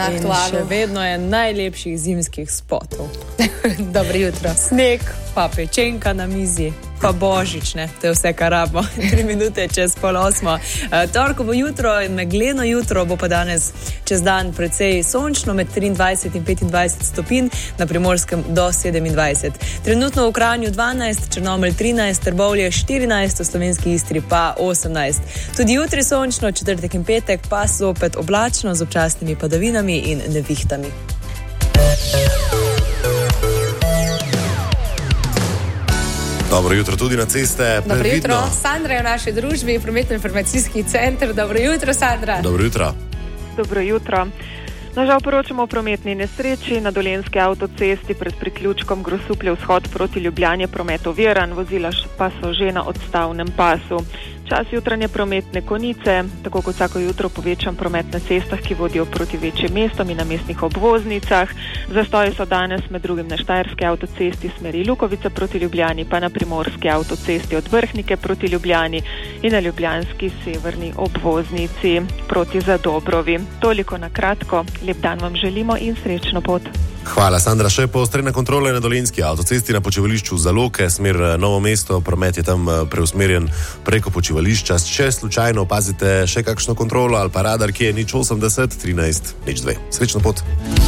Še vedno je najlepših zimskih spotov. Dobro jutro. Sneg, pa pečenka na mizi, pa božične, to je vse, kar rabimo. 3 minute čez 7:30. Torkovo jutro, megleno jutro, bo pa danes čez dan precej sončno, med 23 in 25 stopinj, na Primorskem do 27. Trenutno v Kranju 12, Črnomelj 13, Trbovlje 14, v Slovenski Istri pa 18. Tudi jutri sončno, četrtek in petek pa zopet oblačno z občasnimi padavinami in nevihtami. Dobro jutro tudi na ceste. Dobro jutro, Sandra je v naši družbi, prometno-informacijski center. Dobro jutro, Sandra. Dobro jutro. Dobro jutro. Žal poročamo o prometni nesreči na Dolenjski avtocesti pred priključkom Grosuplje vzhod proti Ljubljani, promet oviran, vozila pa so že na odstavnem pasu. Čas jutranje prometne konice, tako kot vsako jutro povečan promet na cestah, ki vodijo proti večjim mestom in na mestnih obvoznicah. Zastoji so danes med drugim na Štajerski avtocesti smeri Lukovica proti Ljubljani, pa na Primorski avtocesti od Vrhnike proti Ljubljani in na ljubljanski severni obvoznici proti Zadobrovi. Toliko na kratko, lep dan vam želimo in srečno pot. Hvala, Sandra. Še poostrena kontrola na Dolenjski avtocesti na počivališču Zaloke, smer Novo mesto, promet je tam preusmerjen preko počivališča. Če slučajno opazite še kakšno kontrolo ali pa radar, ki je 080 13 02. Srečno pot.